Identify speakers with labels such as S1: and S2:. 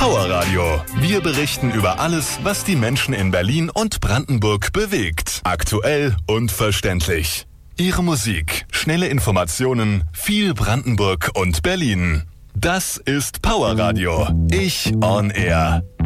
S1: Power Radio. Wir berichten über alles, was die Menschen in Berlin und Brandenburg bewegt. Aktuell und verständlich. Ihre Musik, schnelle Informationen, viel Brandenburg und Berlin. Das ist Power Radio. Ich on Air.